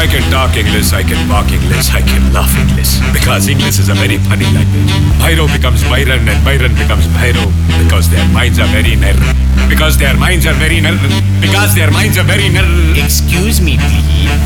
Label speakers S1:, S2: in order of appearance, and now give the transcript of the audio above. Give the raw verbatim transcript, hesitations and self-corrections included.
S1: I can talk English, I can walk English, I can laugh English. Because English is a very funny language. Bhairo becomes Byron and Byron becomes Bhairo because their minds are very ner. Because their minds are very ner. Because their minds are very ner.
S2: Excuse me, please.